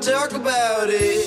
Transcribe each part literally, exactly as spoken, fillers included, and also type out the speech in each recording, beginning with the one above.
Talk about it.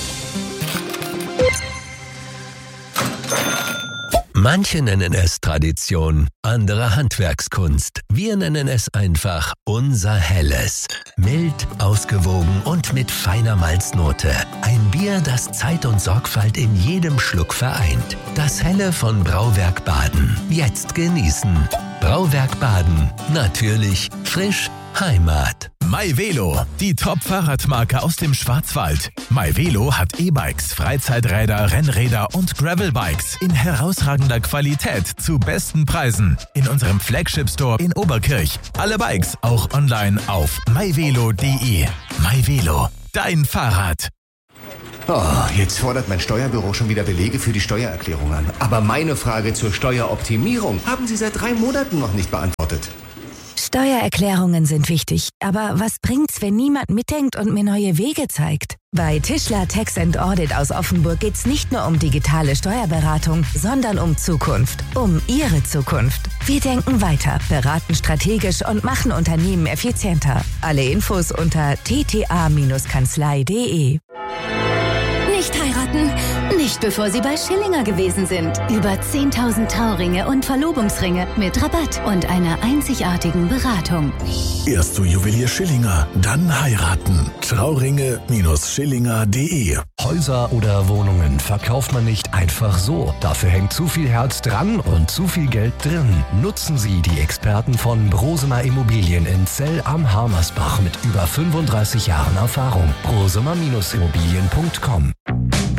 Manche nennen es Tradition, andere Handwerkskunst. Wir nennen es einfach unser Helles. Mild, ausgewogen und mit feiner Malznote. Ein Bier, das Zeit und Sorgfalt in jedem Schluck vereint. Das Helle von Brauwerk Baden. Jetzt genießen. Brauwerk Baden. Natürlich frisch Heimat. MyVelo, die Top-Fahrradmarke aus dem Schwarzwald. MyVelo hat E-Bikes, Freizeiträder, Rennräder und Gravelbikes in herausragender Qualität zu besten Preisen. In unserem Flagship-Store in Oberkirch. Alle Bikes auch online auf myvelo punkt de. MyVelo, dein Fahrrad. Oh, jetzt fordert mein Steuerbüro schon wieder Belege für die Steuererklärung an. Aber meine Frage zur Steueroptimierung haben Sie seit drei Monaten noch nicht beantwortet. Steuererklärungen sind wichtig, aber was bringt's, wenn niemand mitdenkt und mir neue Wege zeigt? Bei Tischler Tax and Audit aus Offenburg geht's nicht nur um digitale Steuerberatung, sondern um Zukunft, um Ihre Zukunft. Wir denken weiter, beraten strategisch und machen Unternehmen effizienter. Alle Infos unter t t a Kanzlei punkt de. Nicht heiraten, nicht bevor Sie bei Schillinger gewesen sind. Über zehntausend Trauringe und Verlobungsringe mit Rabatt und einer einzigartigen Beratung. Erst zu Juwelier Schillinger, dann heiraten. Trauringe Schillinger punkt de. Häuser oder Wohnungen verkauft man nicht einfach so. Dafür hängt zu viel Herz dran und zu viel Geld drin. Nutzen Sie die Experten von Brosemer Immobilien in Zell am Harmersbach mit über fünfunddreißig Jahren Erfahrung. brosemer Immobilien punkt com